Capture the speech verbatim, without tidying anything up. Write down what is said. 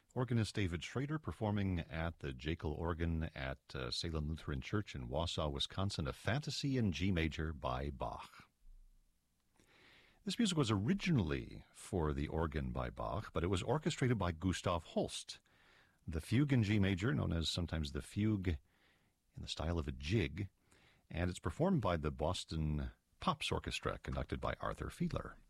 Organist David Schrader performing at the Jekyll Organ at uh, Salem Lutheran Church in Wausau, Wisconsin, a Fantasy in G major by Bach. This music was originally for the organ by Bach, but it was orchestrated by Gustav Holst. The fugue in G major, known as sometimes the fugue in the style of a jig, and it's performed by the Boston Pops Orchestra, conducted by Arthur Fiedler.